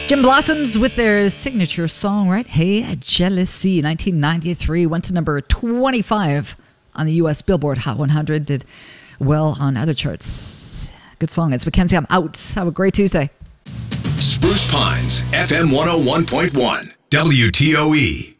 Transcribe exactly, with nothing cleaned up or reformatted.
Jim Blossoms with their signature song, right? Hey, Jealousy. nineteen ninety-three went to number twenty-five on the U S Billboard Hot one hundred. Did well on other charts. Good song. It's Mackenzie. I'm out. Have a great Tuesday. Spruce Pines, F M one oh one point one, W T O E.